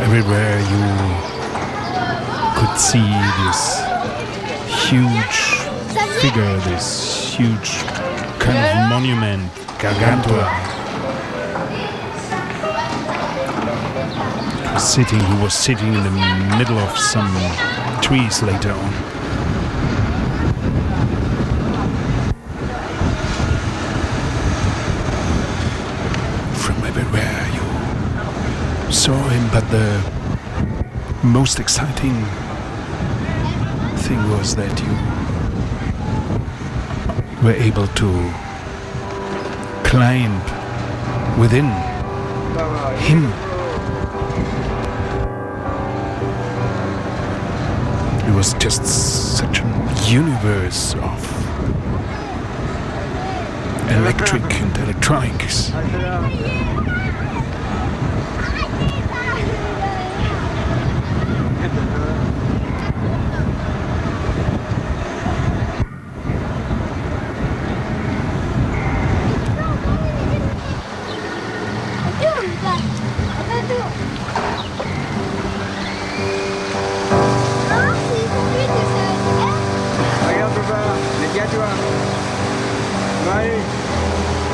everywhere you could see this huge figure, this huge kind of monument, Gargantua. He was sitting in the middle of some trees later on. From everywhere you saw him, but the most exciting thing was that you were able to climb within him. It was just such a universe of electric and electronics.